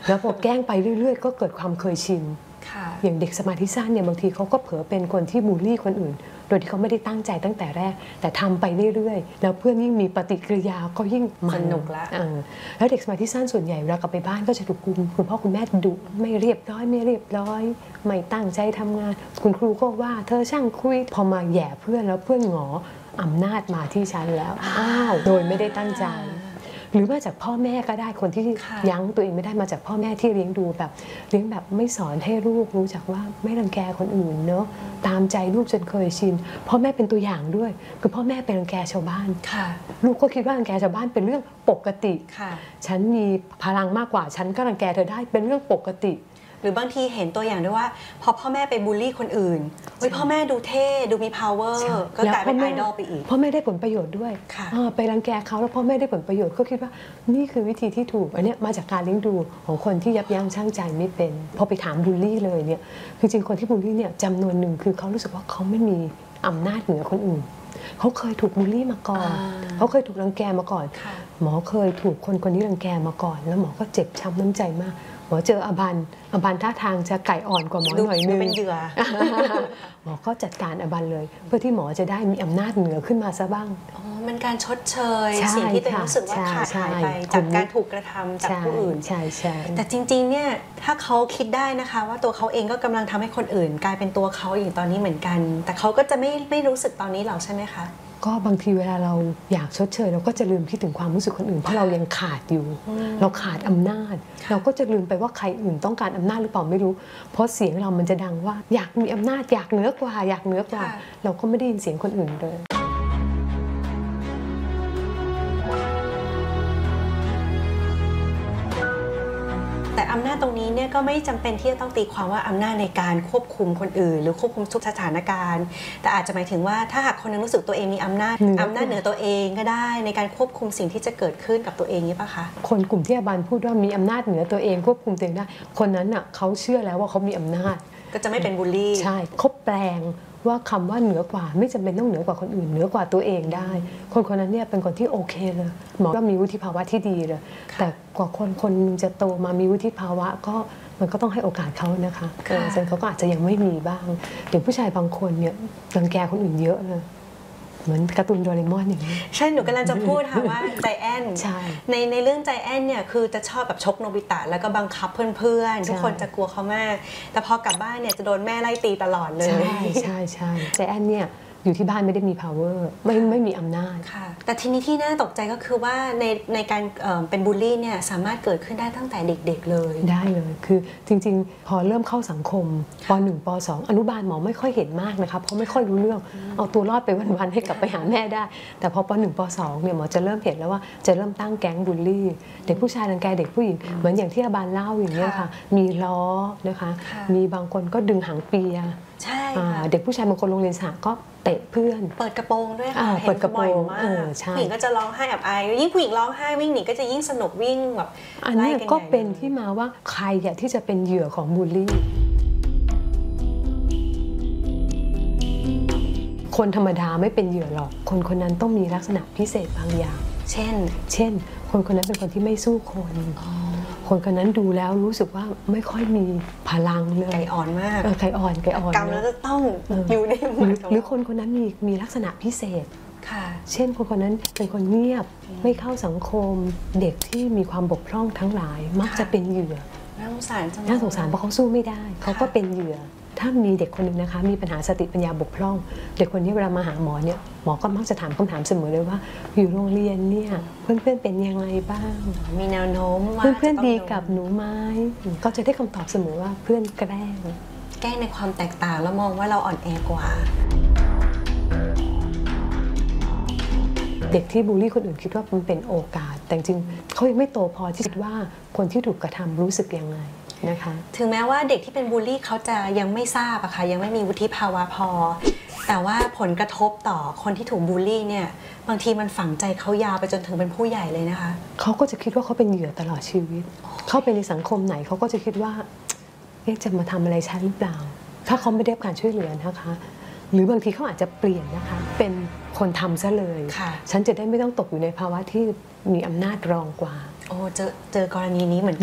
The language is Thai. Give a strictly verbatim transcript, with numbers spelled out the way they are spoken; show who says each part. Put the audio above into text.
Speaker 1: แล้วพอแกล้งไปเรื่อยๆก็เกิดความเคยชินอย่างเด็กสมาธิสั้นเนี่ยบางทีเขาก็เผลอเป็นคนที่บูลลี่คนอื่นโดยที่เขาไม่ได้ตั้งใจตั้งแต่แรกแต่ทำไปเรื่อยๆแล้วเพื่อนยิ่งมีปฏิกิริยาก็ยิ่งส
Speaker 2: นุกละ
Speaker 1: แล้วเด็กสมาธิสั้นส่วนใหญ่เวลากลับไปบ้านก็จะถูกคุณพ่อคุณแม่ดุไม่เรียบร้อยไม่เรียบร้อยไม่ตั้งใจทำงานคุณครูก็ว่าเธอช่างคุยพอมาแย่เพื่อนแล้วเพื่อนหงออำนาจมาที่ฉันแล้วอ้าวโดยไม่ได้ตั้งใจหรือมาจากพ่อแม่ก็ได้คนที่ยั้งตัวเองไม่ได้มาจากพ่อแม่ที่เลี้ยงดูแบบเลี้ยงแบบไม่สอนให้ลูกรู้จักว่าไม่รังแกคนอื่นเนาะตามใจลูกจนเคยชินพ่อแม่เป็นตัวอย่างด้วยคือพ่อแม่เป็นรังแกชาวบ้านลูกก็คิดว่ารังแกชาวบ้านเป็นเรื่องปกติฉันมีพลังมากกว่าฉันก็รังแกเธอได้เป็นเรื่องปกติ
Speaker 2: หรือบางทีเห็นตัวอย่างด้วยว่าพอพ่อแม่ไปบูลลี่คนอื่นเฮ้ยพ่อแม่ดูเท่ดูมี power ก็กลายเป็นไอดอลไปอีก
Speaker 1: พ่อแม่ได้ผลประโยชน์ด้วยไปรังแกเขาแล้วพ่อแม่ได้ผลประโยชน์ก็คิดว่านี่คือวิธีที่ถูกอันนี้มาจากการเลี้ยงดูของคนที่ยับยั้งชั่งใจไม่เป็นพอไปถามบูลลี่เลยเนี่ยคือจริงคนที่บูลลี่เนี่ยจำนวนหนึ่งคือเขารู้สึกว่าเขาไม่มีอำนาจเหนือคนอื่นเขาเคยถูกบูลลี่มาก่อนเขาเคยถูกรังแกมาก่อนหมอเคยถูกคนคนนี้รังแกมาก่อนแล้วหมอก็เจ็บช้ำน้ำใจมากหมอเจออบันอบันท่าทางจะไก่อ่อนกว่าหมอหน่อยนึง
Speaker 2: เป็นเหยื่อ
Speaker 1: หมอก็จัดการอบันเลยเพื่อที่หมอจะได้มีอำนาจเหนือขึ้นมาซะบ้าง
Speaker 2: อ๋อมันการชดเชยสิ่งที่ตัวเองรู้สึกว่าขาดหายไปจากการถูกกระทำจากผู้อื่น
Speaker 1: ใช่ใช่
Speaker 2: แต่จริงๆเนี่ยถ้าเขาคิดได้นะคะว่าตัวเขาเองก็กำลังทำให้คนอื่นกลายเป็นตัวเขาอย่างตอนนี้เหมือนกันแต่เขาก็จะไม่ไม่รู้สึกตอนนี้หรอกใช่ไหมคะ
Speaker 1: ก็บางทีเวลาเราอยากชดเชยเราก็จะลืมคิดถึงความรู้สึกคนอื่นเพราะเรายังขาดอยู่เราขาดอำนาจเราก็จะลืมไปว่าใครอื่นต้องการอำนาจหรือเปล่าไม่รู้เพราะเสียงเรามันจะดังว่าอยากมีอำนาจอยากเหนือกว่าอยากเหนือกว่าเราก็ไม่ได้ยินเสียงคนอื่นเลย
Speaker 2: แต่อำนาจตรงนี้เนี่ยก็ไม่จำเป็นที่จะต้องตีความว่าอำนาจในการควบคุมคนอื่นหรือควบคุมทุกสถานการณ์แต่อาจจะหมายถึงว่าถ้าหากคนนึงรู้สึกตัวเองมีอำนาจอำนาจเหนือตัวเองก็ได้ในการควบคุมสิ่งที่จะเกิดขึ้นกับตัวเองนี่ปะคะ
Speaker 1: คนกลุ่มที่อาบันพูดว่ามีอำนาจเหนือตัวเองควบคุมตัวเองได้คนนั้นน่ะเขาเชื่อแล้วว่าเขามีอำนาจ
Speaker 2: ก็จะไม่เป็นบูลลี่
Speaker 1: ใช่เขาแปลงว่าคำว่าเหนือกว่าไม่จำเป็นต้องเหนือกว่าคนอื่นเหนือกว่าตัวเองได้คนคนนั้นเนี่ยเป็นคนที่โอเคเลยหมอก็มีวุฒิภาวะที่ดีเลยแต่กว่าคนคนนึงจะโตมามีวุฒิภาวะก็มันก็ต้องให้โอกาสเขานะคะซึ่งเขาก็อาจจะยังไม่มีบ้างอย่างผู้ชายบางคนเนี่ยรังแกคนอื่นเยอะเลยเหมือนการ์ตูนโดเรมอนอย่างนี้
Speaker 2: ใช่หนูกำลังจะพูดค่ะว่าใจแอนในในเรื่องใจแอนเนี่ยคือจะชอบแบบชกโนบิตะแล้วก็บังคับเพื่อนๆทุกคนจะกลัวเขามากแต่พอกลับบ้านเนี่ยจะโดนแม่ไล่ตีตลอดเลย
Speaker 1: ใช่ใช่ใช่ใจแอนเนี่ยอยู่ที่บ้านไม่ได้มี power ไม่ไม่มีอำนาจ
Speaker 2: ค่ะแต่ทีนี้ที่น่าตกใจก็คือว่าในในการเป็นบูลลี่เนี่ยสามารถเกิดขึ้นได้ตั้งแต่เด็กๆเลย
Speaker 1: ได้เลยคือจริงๆพอเริ่มเข้าสังคมป.หนึ่ง ป.สอง อนุบาลหมอไม่ค่อยเห็นมากนะคะเพราะไม่ค่อยรู้เรื่องเอาตัวรอดไปวันๆให้กลับไปหาแม่ได้แต่พอป.หนึ่ง ป.สอง เนี่ยหมอจะเริ่มเห็นแล้วว่าจะเริ่มตั้งแก๊งบูลลี่เด็กผู้ชายรังแกเด็กผู้หญิงเหมือนอย่างที่อาบานเล่าอย่างนี้ค่ะมีล้อนะคะมีบางคนก็ดึงหางเปีย
Speaker 2: ใช่
Speaker 1: เด็กผู้ชายบางคนโรงเรียนสหก็เตะเพื่อน
Speaker 2: เปิดกระโปรงด้วยค่ะ
Speaker 1: เปิดกระโปรง
Speaker 2: ผู้หญิงก็จะร้องไห้อับอายยิ่งผู้หญิงร้องไห้วิ่งหนีก็จะยิ่งสนุกวิ่งแบบ
Speaker 1: อันนี้ก็เป็นที่มาว่าใครอยากที่จะเป็นเหยื่อของบูลลี่คนธรรมดาไม่เป็นเหยื่อหรอกคนคนนั้นต้องมีลักษณะพิเศษบางอย่าง
Speaker 2: เช่น
Speaker 1: เช่นคนคนนั้นเป็นคนที่ไม่สู้คนคนคนนั้นดูแล้วรู้สึกว่าไม่ค่อยมีพลังเลย
Speaker 2: ไก่อ่อนมาก
Speaker 1: ไก่อ่อนไก่อ่อน
Speaker 2: กำแล้วจะต้องอยู่ใน
Speaker 1: หรือหรือคนคนนั้นมีมีลักษณะพิเศษ
Speaker 2: ค่ะ
Speaker 1: เช่นคนคนนั้นเป็นคนเงียบไม่เข้าสังคมเด็กที่มีความบกพร่องทั้งหลายมักจะเป็นเหยื่อ
Speaker 2: น่าสงสารจัง
Speaker 1: น่าสงสารเพราะเขาสู้ไม่ได้เขาก็เป็นเหยื่อถ้ามีเด็กคนหนึ่งนะคะมีปัญหาสติปัญญาบกพร่องเด็กคนนี้เวลามาหาหมอเนี่ยหมอก็มักจะถามคำถามเสมอเลยว่าอยู่โรงเรียนเนี่ยเพื่อนๆเป็นยังไงบ้าง
Speaker 2: มีแนวโน้มว่า
Speaker 1: เพื่อนๆดีกับหนูไหมก็จะได้คำตอบเสมอว่าเพื่อนแกล้ง
Speaker 2: แกล้งในความแตกต่างแล้วมองว่าเราอ่อนแอกว่า
Speaker 1: เด็กที่บูลลี่คนอื่นคิดว่ามันเป็นโอกาสแต่จริงเขายังไม่โตพอที่คิดว่าคนที่ถูกกระทำรู้สึกยังไงนะคะ
Speaker 2: ถึงแม้ว่าเด็กที่เป็นบูลลี่เขาจะยังไม่ทราบอะค่ะยังไม่มีวุฒิภาวะพอแต่ว่าผลกระทบต่อคนที่ถูกบูลลี่เนี่ยบางทีมันฝังใจเขายาวไปจนถึงเป็นผู้ใหญ่เลยนะคะ
Speaker 1: เขาก็จะคิดว่าเขาเป็นเหยื่อตลอดชีวิตเข้าไปในสังคมไหนเขาก็จะคิดว่าเอ๊ะจะมาทำอะไรฉันหรือเปล่าถ้าเขาไม่ได้รับการช่วยเหลือนะคะหรือบางทีเขาอาจจะเปลี่ยนนะคะเป็นคนทำซะเลยฉันจะได้ไม่ต้องตกอยู่ในภาวะที่มีอำนาจรองกว่า
Speaker 2: โอ้เจอเจอกรณีนี้เหมือน